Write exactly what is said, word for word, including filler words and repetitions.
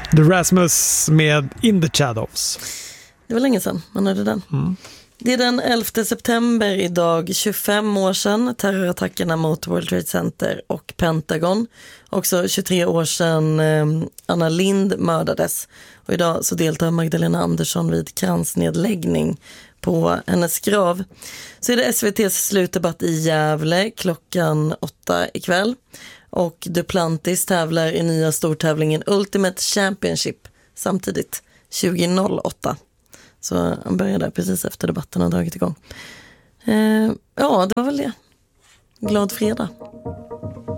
The Rasmus med In the Shadows. Det var länge sedan man hörde den. Mm. Det är den elfte september idag, tjugofem år sedan, terrorattackerna mot World Trade Center och Pentagon. Också tjugotre år sedan eh, Anna Lindh mördades. Och idag så deltar Magdalena Andersson vid kransnedläggning på hennes grav. Så är det S V T:s slutdebatt i Gävle klockan åtta ikväll. Och Duplantis tävlar i nya stortävlingen Ultimate Championship samtidigt tjugo noll åtta. Så han började precis efter debatten har dragit igång. Eh, ja, det var väl det. Glad fredag.